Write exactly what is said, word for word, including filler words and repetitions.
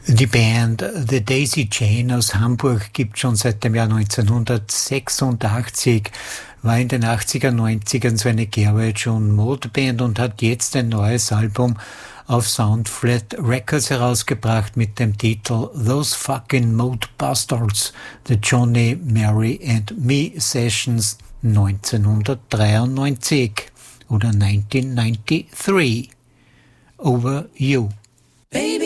Die Band The Daisy Chain aus Hamburg gibt schon seit dem Jahr neunzehnhundertsechsundachtzig, war in den achtziger, neunzigern so eine Garage- und Modeband und hat jetzt ein neues Album auf Soundflat Records herausgebracht mit dem Titel Those Fucking Mode Bastards, The Johnny, Mary and Me Sessions neunzehnhundertdreiundneunzig oder neunzehnhundertdreiundneunzig. Over You. Baby.